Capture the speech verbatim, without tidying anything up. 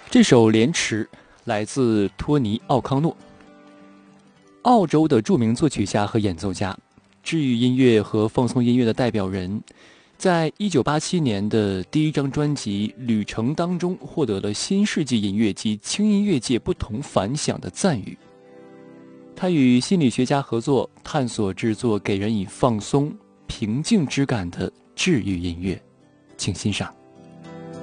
这首《莲池》来自托尼·奥康诺，澳洲的著名作曲家和演奏家，治愈音乐和放松音乐的代表人。在一九八七年的第一张专辑《旅程》当中，获得了新世纪音乐及轻音乐界不同凡响的赞誉。他与心理学家合作，探索制作给人以放松、平静之感的治愈音乐，请欣赏。